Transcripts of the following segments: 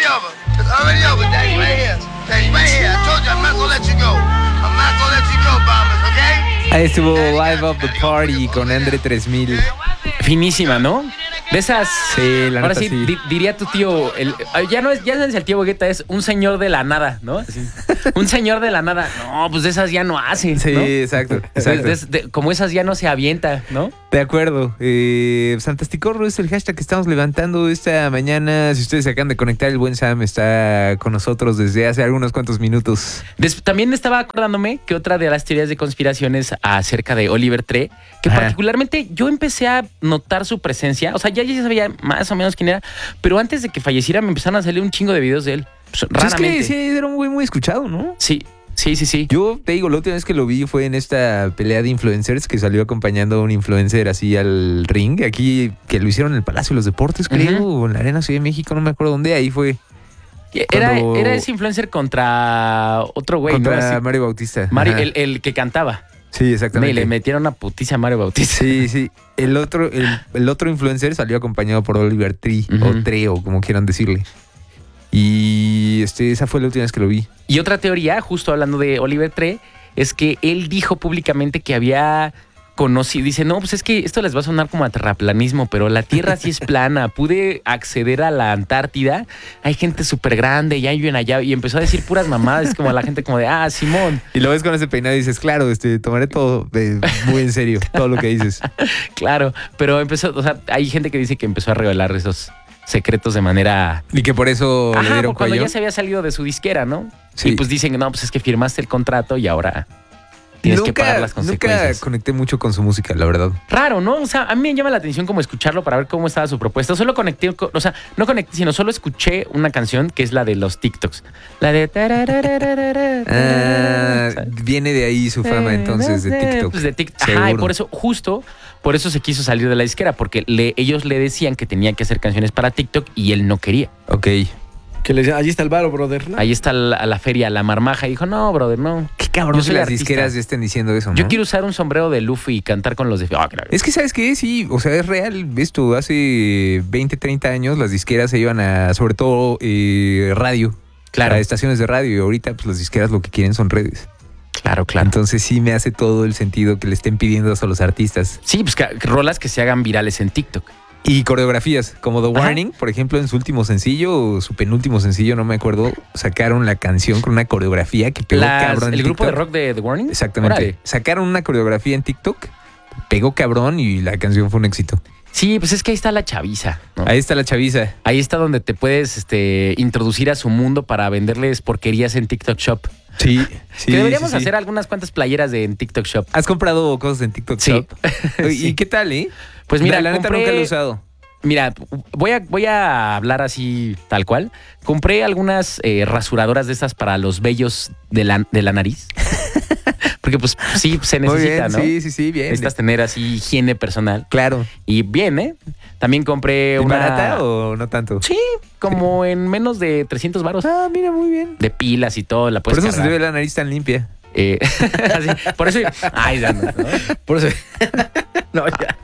already over. It's already over, Daddy, right here. Daddy, right here. I told you I'm not gonna let you go. I'm not gonna let you go, Bombers, okay? Ahí estuvo Live of the Party con Andre 3000. Finísima, ¿no? De esas. Sí, la ahora neta sí, sí. diría tu tío. Ya no es el tío Bogueta, es un señor de la nada, ¿no? Así, un señor de la nada. No, pues de esas ya no hace. Sí, ¿no? exacto. Como esas ya no se avienta, ¿no? De acuerdo. Fantasticorro es el hashtag que estamos levantando esta mañana. Si ustedes se acaban de conectar, el buen Sam está con nosotros desde hace algunos cuantos minutos. También estaba acordándome que otra de las teorías de conspiraciones acerca de Oliver Tree, que particularmente yo empecé a notar su presencia. O sea, ya sabía más o menos quién era, pero antes de que falleciera me empezaron a salir un chingo de videos de él. Raramente. Es que sí, era un güey muy escuchado, ¿no? Sí. Yo te digo, la última vez que lo vi fue en esta pelea de influencers que salió acompañando a un influencer así al ring. Aquí, que lo hicieron en el Palacio de los Deportes, creo, o en la Arena Ciudad de México, no me acuerdo dónde. Ahí fue. Era ese influencer contra otro güey, contra ¿no? Mario Bautista. Mario, el que cantaba. Sí, exactamente. Le metieron una putiza a Mario Bautista. Sí. El otro influencer salió acompañado por Oliver Tree, o Treo, como quieran decirle. Y esa fue la última vez que lo vi. Y otra teoría, justo hablando de Oliver Tree, es que él dijo públicamente que había conocido. Dice, no, pues es que esto les va a sonar como a terraplanismo, pero la Tierra sí es plana. Pude acceder a la Antártida. Hay gente súper grande, ya viven allá. Y empezó a decir puras mamadas, como a la gente como de, Simón. Y lo ves con ese peinado y dices, claro, tomaré todo muy en serio, todo lo que dices. Claro, pero hay gente que dice que empezó a revelar esos secretos de manera... Y que por eso le dieron cuando cuello. ya se había salido de su disquera, ¿no? Sí. Y pues dicen, no, pues es que firmaste el contrato y ahora tienes que pagar las consecuencias. Nunca conecté mucho con su música, la verdad. Raro, ¿no? O sea, a mí me llama la atención como escucharlo para ver cómo estaba su propuesta. Solo conecté, no conecté, sino solo escuché una canción que es la de los TikToks. La de... Viene de ahí su fama entonces, de TikTok. Pues de TikTok. Ajá, y por eso se quiso salir de la disquera, porque ellos le decían que tenía que hacer canciones para TikTok y él no quería. Ok. Que le decían, allí está el varo, brother, ¿no? Ahí está la feria, la marmaja. Y dijo, no, brother, no. Qué cabrón Yo soy que las artista. disqueras ya estén diciendo eso, ¿no? Yo quiero usar un sombrero de Luffy y cantar con los de... claro. Es que, ¿sabes qué? Sí, o sea, es real esto. Hace 20, 30 años las disqueras se iban a, sobre todo, radio. Claro. A estaciones de radio. Y ahorita, pues, las disqueras lo que quieren son redes. Claro. Entonces sí me hace todo el sentido que le estén pidiendo eso a los artistas. Sí, pues que rolas que se hagan virales en TikTok. Y coreografías, como The Warning, por ejemplo, en su último sencillo, o su penúltimo sencillo, no me acuerdo, sacaron la canción con una coreografía que pegó cabrón en ¿El grupo TikTok. de rock de The Warning? Exactamente. Órale. Sacaron una coreografía en TikTok, pegó cabrón y la canción fue un éxito. Sí, pues es que ahí está la chaviza, ¿no? Ahí está la chaviza. Ahí está donde te puedes introducir a su mundo para venderles porquerías en TikTok Shop. Sí. Que deberíamos hacer algunas cuantas playeras en TikTok Shop. ¿Has comprado cosas en TikTok Shop? Sí. ¿Y qué tal, Pues mira, la neta nunca lo he usado. Mira, voy a hablar así tal cual. Compré algunas rasuradoras de estas para los vellos de la nariz. Porque pues sí, se necesita, muy bien, ¿no? Sí, bien. Necesitas tener así higiene personal. Claro. Y bien, ¿eh? También compré una... ¿Barata o no tanto? Sí, como en menos de 300 varos. Mira, muy bien. De pilas y todo, la Por puedes eso se cargar. te ve la nariz tan limpia. Así, por eso... Ay, ya no, ¿no? Por eso... No, ya.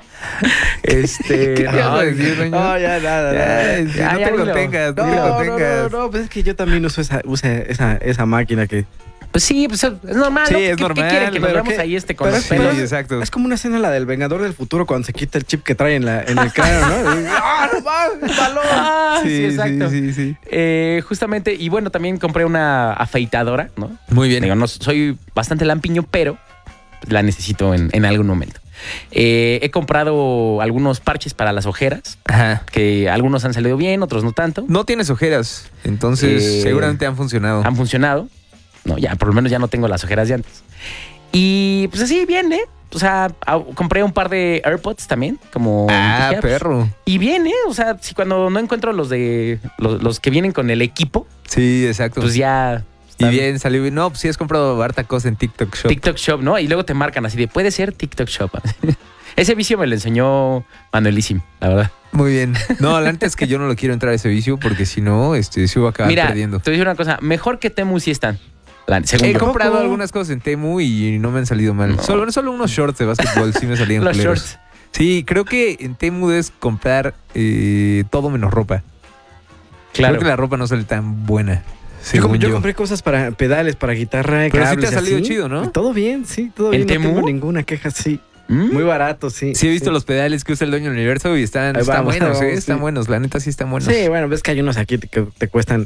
¿Qué te vas a decir, señor? No, ya nada. No te lo tengas, no te lo tengas. No, pues es que yo también uso esa máquina que... Pues sí, pues es normal. Sí, ¿no? es ¿Qué normal, quiere? Que nos pero veamos ¿qué? ahí con Pero los pelos. Sí, exacto. Es como una escena la del Vengador del Futuro cuando se quita el chip que trae en el cráneo, ¿no? ¡No mames, balón! Sí, exacto. Sí. Justamente, y bueno, también compré una afeitadora, ¿no? Muy bien. Digo, no soy bastante lampiño, pero la necesito en algún momento. He comprado algunos parches para las ojeras, Ajá. que algunos han salido bien, otros no tanto. No tienes ojeras, entonces seguramente han funcionado. Han funcionado. No, ya, por lo menos ya no tengo las ojeras de antes. Y pues así, bien, ¿eh? O sea, compré un par de AirPods también, como... dije, perro. Y bien, ¿eh? O sea, si cuando no encuentro los que vienen con el equipo, Sí, exacto. pues ya... Y bien, salió bien. No, pues sí has comprado harta cosa en TikTok Shop. TikTok Shop, ¿no? Y luego te marcan así de, puede ser TikTok Shop. Ese vicio me lo enseñó Manuelísimo, la verdad. Muy bien. No, la neta es que yo no lo quiero entrar a ese vicio porque si no, sí voy a acabar perdiendo. Te voy a decir una cosa. Mejor que Temu sí están. He comprado algunas cosas en Temu y no me han salido mal. No. Solo unos shorts de básquetbol sí me salían Los culeros. shorts. Sí, creo que en Temu debes comprar todo menos ropa. Claro. Creo que la ropa no sale tan buena. Yo Según yo. compré cosas para pedales, para guitarra, Pero sí cables te ha y salido así. chido, ¿no? Y todo bien, sí, todo ¿En bien. No Temu? tengo ninguna queja, sí. ¿Mm? Muy barato, sí. Sí, he visto los pedales que usa el dueño del universo y están Ahí vamos, buenos, vamos, están sí. buenos. La neta sí están buenos. Sí, bueno, ves que hay unos aquí que te cuestan,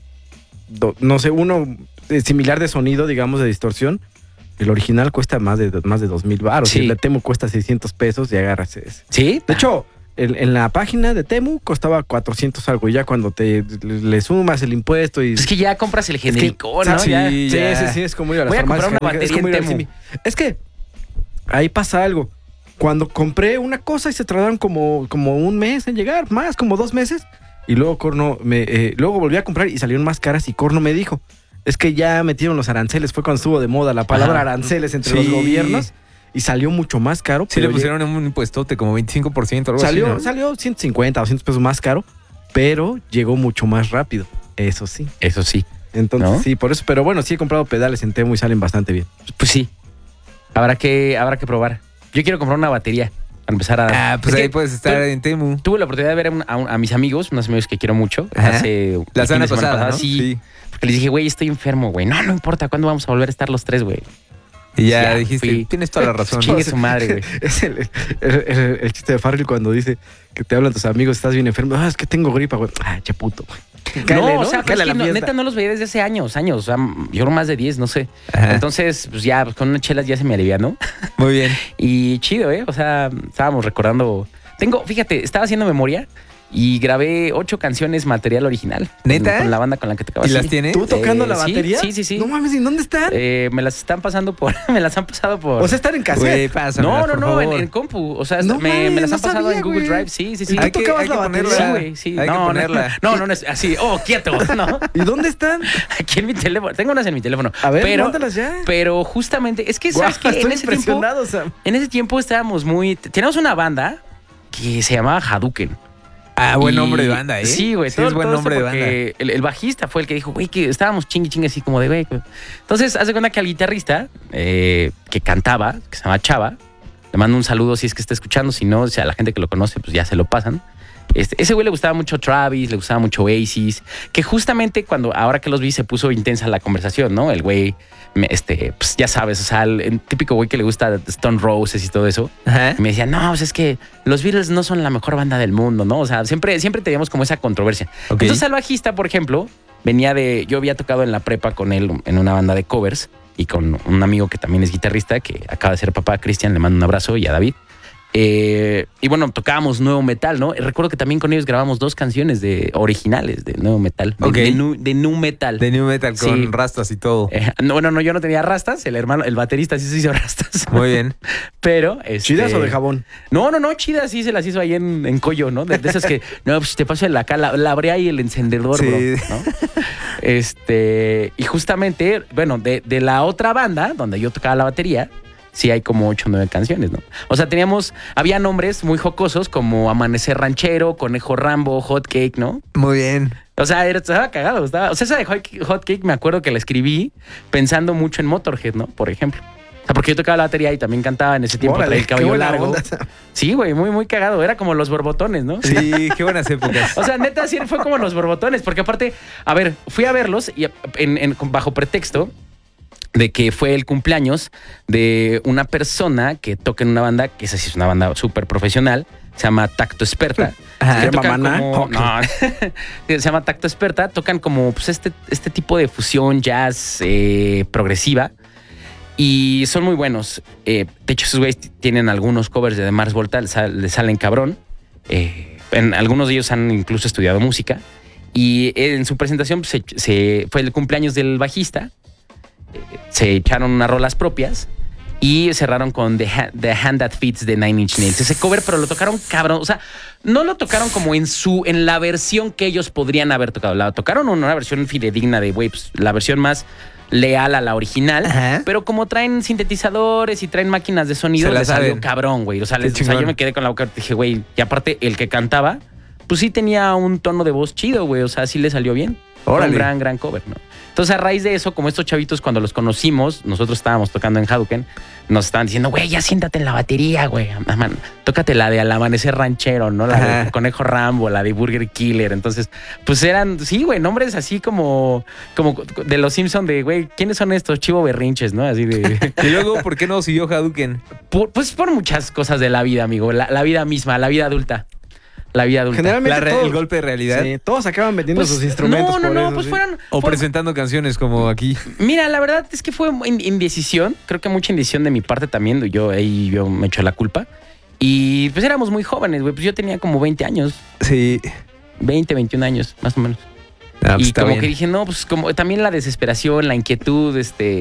no sé, uno similar de sonido, digamos, de distorsión. El original cuesta más de 2,000 baros. Sí. El de Temu cuesta 600 pesos y agarras ese. ¿Sí? De hecho, en la página de Temu costaba 400 algo. Y ya cuando le sumas el impuesto y... Es que ya compras el genérico, ¿no? sí, Ya. ya. Sí, es como ir a la Voy a comprar farmacia. una batería Es como ir en al Temu. Simi. Es que ahí pasa algo. Cuando compré una cosa y se tardaron como un mes en llegar, más como 2 meses. Y luego luego volví a comprar y salieron más caras y Corno me dijo, es que ya metieron los aranceles. Fue cuando estuvo de moda la palabra Ajá. aranceles entre Sí. los gobiernos y salió mucho más caro. Sí, le pero pusieron un impuestote como 25%, algo salió, así, ¿no? salió 150 o 200 pesos más caro, pero llegó mucho más rápido. Eso sí. Eso sí. Entonces, ¿No? sí, por eso. Pero bueno, sí he comprado pedales en Temu y salen bastante bien. Pues sí. Habrá que probar. Yo quiero comprar una batería para empezar a... Pues Es ahí que puedes estar en Temu. tuve la oportunidad de ver a mis amigos, unos amigos que quiero mucho. Ajá. Hace La el fin semana de pasada, ¿no? Sí. Porque les dije, güey, estoy enfermo, güey. No importa, ¿cuándo vamos a volver a estar los tres, güey? Y ya Ya, dijiste, fui. tienes toda la razón. Chingue su madre, güey. Es el chiste de Farrell cuando dice que te hablan tus amigos, estás bien enfermo. Es que tengo gripa, güey. Ay, che puto, güey. Cáele, No, o sea, Cáele es a que la fiesta. neta no los veía desde hace años. O sea, yo creo más de 10, no sé. Ajá. Entonces, pues ya, pues, con unas chelas ya se me alivianó. Muy bien. Y chido, ¿eh? O sea, estábamos recordando... Fíjate, estaba haciendo memoria y grabé 8 canciones material original. ¿Neta? Con la banda con la que tocaba. ¿Y Sí. las tienes? ¿Tú tocando la sí, batería? sí. No mames, ¿y dónde están? Me las están pasando por... me las han pasado por... O sea, están en Güey, cassette. pásamelas, no, por en favor. compu. O sea, No me mames, las no han pasado sabía, en Google güey. Drive. Sí. ¿Y tú tocabas la batería? Sí, güey, sí. Hay que ponerla. No es así. Oh, quieto. No. ¿Y dónde están? Aquí en mi teléfono. Tengo unas en mi teléfono. A ver, pero, mándalas ya. Pero justamente, es que, Guau, ¿sabes qué? estoy impresionado, Sam. En ese tiempo estábamos muy... Teníamos una banda que se llamaba Hadouken. Ah, buen Y- nombre de banda, ¿eh? Sí, güey. Sí, es buen todo nombre de esto banda. porque el bajista fue el que dijo, güey, que estábamos chingue así como de, güey. Entonces, hace cuenta que al guitarrista que cantaba, que se llama Chava, le mando un saludo si es que está escuchando, si no, o sea, a la gente que lo conoce, pues ya se lo pasan. Ese güey le gustaba mucho Travis, le gustaba mucho Oasis, que justamente ahora que los vi se puso intensa la conversación, ¿no? El güey, pues ya sabes, o sea, el típico güey que le gusta Stone Roses y todo eso. Ajá. Y me decía, no, pues es que los Beatles no son la mejor banda del mundo, ¿no? O sea, siempre teníamos como esa controversia. Ok. Entonces, el bajista, por ejemplo, yo había tocado en la prepa con él en una banda de covers y con un amigo que también es guitarrista, que acaba de ser papá, Cristian, le mando un abrazo, y a David. Y bueno, tocábamos nuevo metal, ¿no? Recuerdo que también con ellos grabamos 2 canciones originales de nuevo metal. Ok. De nu metal. De New Metal con Sí. rastas y todo. No, yo no tenía rastas. El baterista sí se hizo rastas. Muy bien. Pero... ¿Chidas o de jabón? No, chidas, sí se las hizo ahí en Coyo, ¿no? De esas que, no, pues te paso acá, la abrí ahí el encendedor, Sí. bro, ¿no? Y justamente, bueno, de la otra banda, donde yo tocaba la batería, sí hay como 8 o 9 canciones, ¿no? O sea, había nombres muy jocosos como Amanecer Ranchero, Conejo Rambo, Hot Cake, ¿no? Muy bien. O sea, estaba cagado. O sea, esa de Hot Cake me acuerdo que la escribí pensando mucho en Motorhead, ¿no? Por ejemplo. O sea, porque yo tocaba la batería y también cantaba en ese tiempo, Órale, traía el qué cabello buena largo. onda, Sam. Sí, güey, muy cagado. Era como los borbotones, ¿no? Sí, qué buenas épocas. O sea, neta, sí fue como los borbotones, porque aparte, a ver, fui a verlos y bajo pretexto de que fue el cumpleaños de una persona que toca en una banda, que esa sí es una banda súper profesional, se llama Tacto Experta. Ajá. Que ¿Se llama tocan Maná? como- Ok. no, se llama Tacto Experta, tocan como pues, este tipo de fusión jazz progresiva. Y son muy buenos. De hecho, esos güeyes tienen algunos covers de Mars Volta, les salen cabrón. Algunos de ellos han incluso estudiado música. Y en su presentación pues, fue el cumpleaños del bajista. Se echaron unas rolas propias y cerraron con The Hand That Fits de Nine Inch Nails. Ese cover, pero lo tocaron cabrón. O sea, no lo tocaron como en la versión que ellos podrían haber tocado. La tocaron en una versión fidedigna de, güey, pues, la versión más leal a la original. Ajá. Pero como traen sintetizadores y traen máquinas de sonido, Se la les salió saben. cabrón, güey. O sea, Qué chingón. yo me quedé con la boca. Dije, güey, y aparte el que cantaba, pues sí tenía un tono de voz chido, güey. O sea, sí le salió bien. Fue Órale. un gran cover, ¿no? Entonces, a raíz de eso, como estos chavitos, cuando los conocimos, nosotros estábamos tocando en Hadouken, nos estaban diciendo, güey, ya siéntate en la batería, güey. Tócate la de Al Amanecer Ranchero, ¿no? La de Conejo Rambo, la de Burger Killer. Entonces, pues eran, sí, güey, nombres así como de los Simpsons de, güey, ¿quiénes son estos? Chivo Berrinches, ¿no? Así de... Y luego, ¿por qué no siguió Hadouken? Pues por muchas cosas de la vida, amigo. La vida misma, la vida adulta. La vida adulta. Generalmente El golpe de realidad. Sí, todos acaban vendiendo Pues, sus instrumentos. No, por eso, pues sí. fueron... O presentando canciones como aquí. Mira, la verdad es que fue indecisión. Creo que mucha indecisión de mi parte también. Yo me echo la culpa. Y pues éramos muy jóvenes, güey. Pues yo tenía como 20 años. Sí. 20, 21 años, más o menos. Ah, pues Y está como bien. que dije, no, pues como también la desesperación, la inquietud,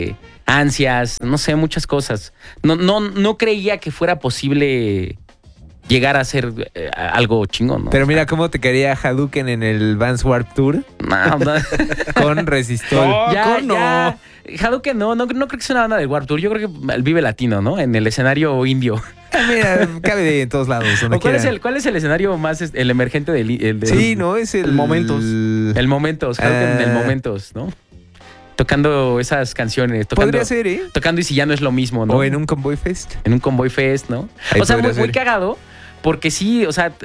ansias, no sé, muchas cosas. No creía que fuera posible llegar a ser algo chingón, ¿no? Pero mira cómo te quería Hadouken en el Vans Warped Tour No, con Resistol. ya. Hadouken no creo que sea una banda de Warped Tour. Yo creo que el Vive Latino, ¿no? En el escenario indio. Ah, mira, cabe en todos lados. Donde ¿O cuál quiera. es el escenario más el emergente del Sí, no, es el Momentos. El Momentos, Hadouken en el Momentos, ¿no? Tocando esas canciones, Podría ser, ¿eh? tocando y si ya no es lo mismo, ¿no? O en un Convoy Fest. En un Convoy Fest, ¿no? Ahí O sea, podría muy ser. cagado, porque sí, o sea,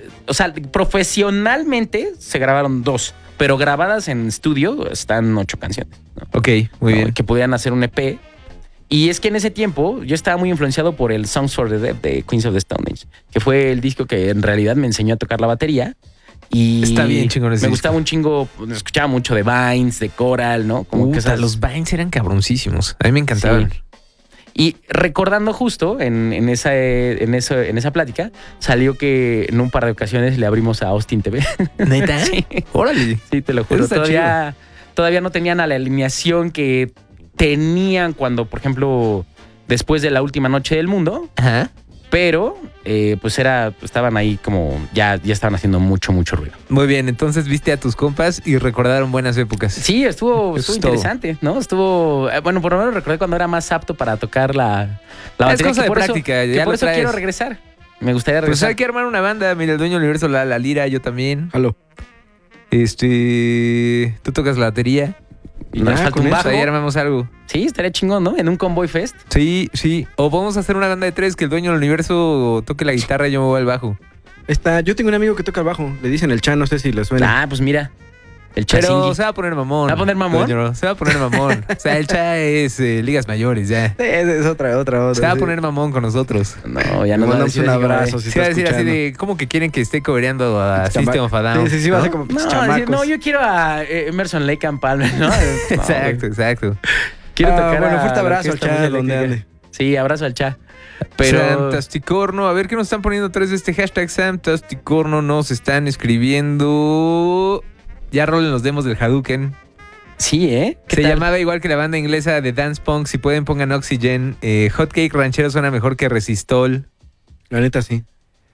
profesionalmente se grabaron 2, pero grabadas en estudio están 8 canciones, ¿no? Ok, muy ¿No? bien. Que podían hacer un EP. Y es que en ese tiempo yo estaba muy influenciado por el Songs for the Dead de Queens of the Stone Age, que fue el disco que en realidad me enseñó a tocar la batería. Y Está bien chingón ese me disco. gustaba un chingo, escuchaba mucho de Vines, de Coral, ¿no? Como que esas... Los Vines eran cabroncísimos. A mí me encantaban. Sí. Y recordando justo en esa plática, salió que en un par de ocasiones le abrimos a Austin TV. ¿Neta? Sí. Órale. Sí, te lo juro. Eso está Todavía no tenían a la alineación que tenían cuando, por ejemplo, después de la última noche del mundo, Ajá. pero pues estaban ahí como ya estaban haciendo mucho ruido. Muy bien, entonces viste a tus compas y recordaron buenas épocas. Sí, estuvo Eso es interesante, ¿no? Estuvo, bueno, por lo menos recordé cuando era más apto para tocar la batería. Es cosa que de por eso- práctica, que ya por lo eso traes. quiero regresar. Me gustaría Pues regresar. hay que armar una banda. Mira, el dueño del universo, la lira, yo también. Aló. Tú tocas la batería. Y nos falta un Pues bajo. ahí armamos algo. Sí, estaría chingón, ¿no? En un Convoy Fest. Sí, sí. O vamos a hacer una banda de 3 que el dueño del universo toque la guitarra y yo me voy al bajo. Yo tengo un amigo que toca el bajo. Le dicen el Chan, no sé si le suena. Ah, pues mira. El Pero Chasingui. se va a poner mamón. ¿Se va a poner mamón? Dueño, se va a poner mamón. O sea, el Cha es ligas mayores ya. Es otra. Se va a sí. poner mamón con nosotros. No, ya Le no va a mandamos decir un así como de- abrazo. Si Se va a está decir así escuchando. de, ¿cómo que quieren que esté cobereando a Chama- System of a Down? Sí, va a ¿no? ser como No, chamacos. decir, no, yo quiero a Emerson Lake and Palmer, ¿no? No, Exacto, exacto. Quiero tocar Bueno, a fuerte la abrazo al orquesta Cha, muy donde eléctrica. ande. Sí, abrazo al Cha. Pero Santasticorno, a ver qué nos están poniendo atrás de este hashtag Santasticorno. Nos están escribiendo. Ya rolen los demos del Hadouken. sí, ¿eh? ¿Qué Se tal? llamaba igual que la banda inglesa de Dance Punk. Si pueden, pongan Oxygen. Hotcake Ranchero suena mejor que Resistol. La neta, sí.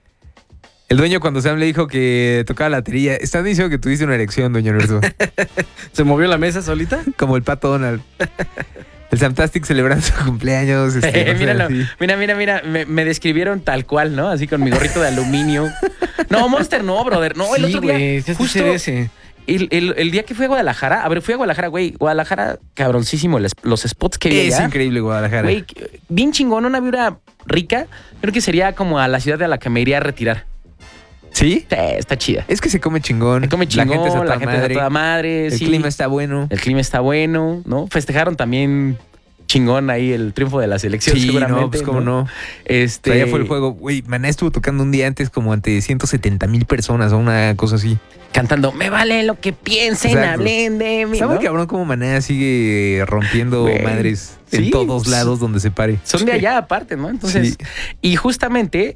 El dueño, cuando Sam le dijo que tocaba la batería, están diciendo que tuviste una erección, dueño Nerso. ¿Se movió la mesa solita? Como el Pato Donald. El Samtastic celebrando su cumpleaños. no sé, Míralo. así. Mira. Me describieron tal cual, ¿no? Así con mi gorrito de aluminio. No, Monster no, brother. No, el Sí, otro día. güey, ya Justo sé ese. el día que fui a Guadalajara. A ver, fui a Guadalajara, güey. Guadalajara, cabroncísimo. Los spots que vi Es allá. increíble Guadalajara. Güey, bien chingón, una vibra rica. Creo que sería como a la ciudad a la que me iría a retirar. ¿Sí? Sí, está chida. Es que se come chingón. Se come chingón, La gente es a toda es a madre. toda madre. El sí. clima está bueno. El clima está bueno, ¿no? Festejaron también chingón ahí el triunfo de la selección, Sí, seguramente. no, pues cómo no. O sea, ya fue el juego. Güey, Maná estuvo tocando un día antes como ante 170,000 personas o una cosa así. Cantando, me vale lo que piensen, Exacto. hablen de mí. Está muy ¿no? cabrón como Maná sigue rompiendo Güey, madres sí, en todos pues, lados donde se pare. Son de allá aparte, ¿no? Entonces, Sí. y justamente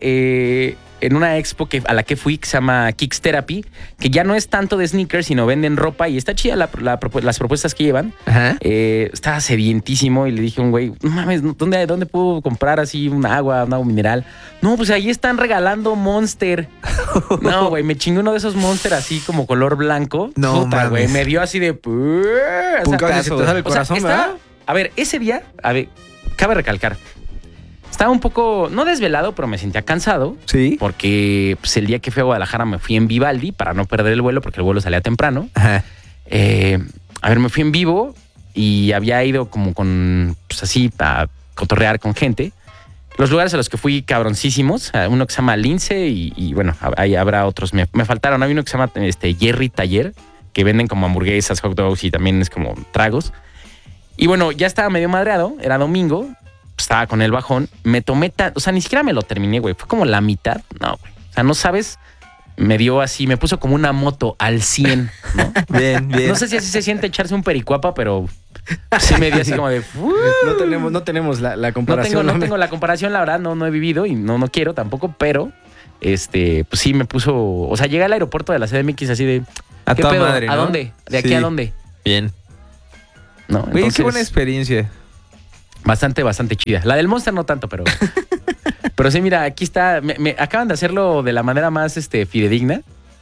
en una expo a la que fui, que se llama Kicks Therapy, que ya no es tanto de sneakers, sino venden ropa y está chida las propuestas que llevan. Ajá. Estaba sedientísimo y le dije a un güey, no mames, ¿dónde puedo comprar así un agua mineral? No, pues ahí están regalando Monster. No, güey, me chingué uno de esos Monster así como color blanco. No Puta, mames. güey, me dio así de... o sea, Putazo. Se te sale el o sea, corazón, estaba- ¿verdad? a ver, ese día, cabe recalcar, estaba un poco, no desvelado, pero me sentía cansado. Sí. Porque pues, el día que fui a Guadalajara me fui en Vivaldi para no perder el vuelo, porque el vuelo salía temprano. Ajá. A ver, me fui en vivo y había ido como con, pues así, a cotorrear con gente. Los lugares a los que fui cabroncísimos, uno que se llama Lince y bueno, ahí habrá otros. Me faltaron. Hay uno que se llama Jerry Taller, que venden como hamburguesas, hot dogs y también es como tragos. Y bueno, ya estaba medio madreado, era domingo, estaba con el bajón. Me tomé o sea, ni siquiera me lo terminé, güey. Fue como la mitad. No, güey. O sea, no sabes, me dio así, me puso como una moto al 100, ¿no? Bien, bien. No sé si así se siente echarse un pericuapa, pero sí me dio así como de... No tenemos la comparación. No tengo la comparación, la verdad, no he vivido y no quiero tampoco, pero pues sí me puso... O sea, llegué al aeropuerto de la CDMX así de... A ¿qué toda pedo? madre, ¿no? ¿A dónde? ¿De aquí Sí. a dónde? Bien. ¿No? Güey, Entonces, qué buena experiencia. bastante chida. La del Monster no tanto, pero... Pero sí, mira, aquí está. Me acaban de hacerlo de la manera más fidedigna.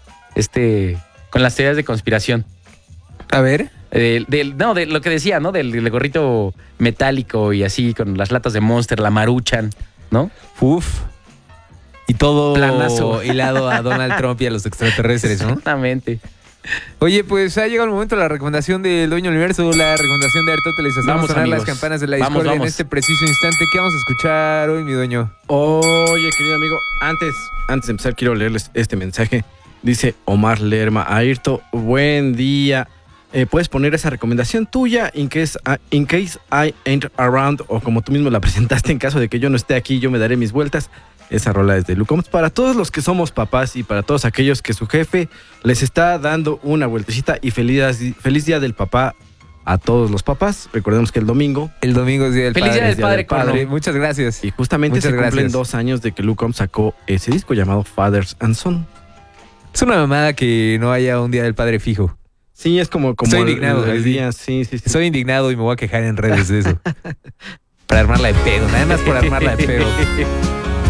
Con las teorías de conspiración. A ver. De lo que decía, ¿no? Del gorrito metálico y así, con las latas de Monster, la Maruchan, ¿no? Uf. Y todo Planazo. hilado a Donald Trump y a los extraterrestres, ¿no? Exactamente. Oye, pues ha llegado el momento de la recomendación del Dueño del Universo, la recomendación de Aristóteles. Hacemos Vamos, sonar las amigos. campanas de la Vamos, discordia en vamos. este preciso instante. ¿Qué vamos a escuchar hoy, mi dueño? Oye, querido amigo, antes de empezar quiero leerles este mensaje. Dice Omar Lerma, Ayrto, buen día. Puedes poner esa recomendación tuya in case I ain't around, o como tú mismo la presentaste, en caso de que yo no esté aquí, yo me daré mis vueltas. Esa rola es de Lucoms. Para todos los que somos papás y para todos aquellos que su jefe les está dando una vueltecita, y feliz día del papá a todos los papás. Recordemos que el domingo, El domingo es Día del Feliz Padre. Día del es Padre, Corno. Muchas gracias. y justamente Muchas se cumplen gracias. 2 años de que Lucoms sacó ese disco llamado Fathers and Son. Es una mamada que no haya un Día del Padre fijo. Sí, es como Estoy el indignado, el sí. día, sí. Estoy indignado y me voy a quejar en redes de eso. Para armarla de pedo, nada más por armarla de pedo.